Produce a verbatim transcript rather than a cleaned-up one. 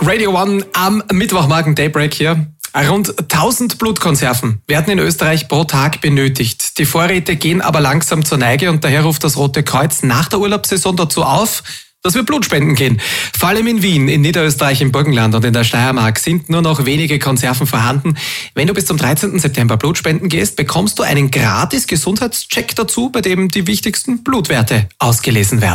Radio One am Mittwochmorgen Daybreak hier. Rund tausend Blutkonserven werden in Österreich pro Tag benötigt. Die Vorräte gehen aber langsam zur Neige und daher ruft das Rote Kreuz nach der Urlaubssaison dazu auf, dass wir Blut spenden gehen. Vor allem in Wien, in Niederösterreich, im Burgenland und in der Steiermark sind nur noch wenige Konserven vorhanden. Wenn du bis zum dreizehnten September Blut spenden gehst, bekommst du einen gratis Gesundheitscheck dazu, bei dem die wichtigsten Blutwerte ausgelesen werden.